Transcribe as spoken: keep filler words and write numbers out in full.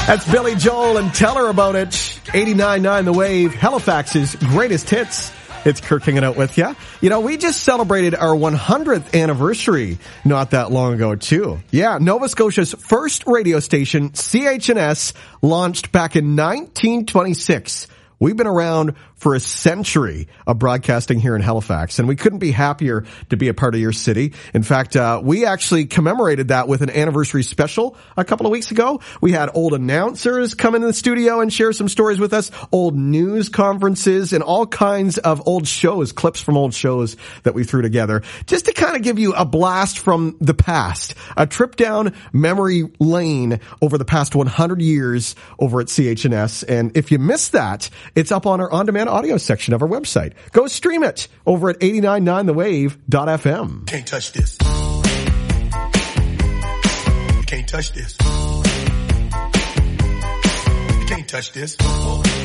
That's Billy Joel and Tell Her About It. eighty-nine point nine The Wave, Halifax's greatest hits. It's Kirk hanging out with you. You know, we just celebrated our one hundredth anniversary not that long ago, too. Yeah, Nova Scotia's first radio station, C H N S, launched back in nineteen twenty-six. We've been around for a century of broadcasting here in Halifax, and we couldn't be happier to be a part of your city. In fact, uh, we actually commemorated that with an anniversary special a couple of weeks ago. We had old announcers come into the studio and share some stories with us, old news conferences, and all kinds of old shows, clips from old shows that we threw together, just to kind of give you a blast from the past, a trip down memory lane over the past one hundred years over at C H N S. And if you missed that, it's up on our on-demand audio section of our website. Go stream it over at eighty-nine point nine the wave dot f m. Can't touch this. You can't touch this. You can't touch this.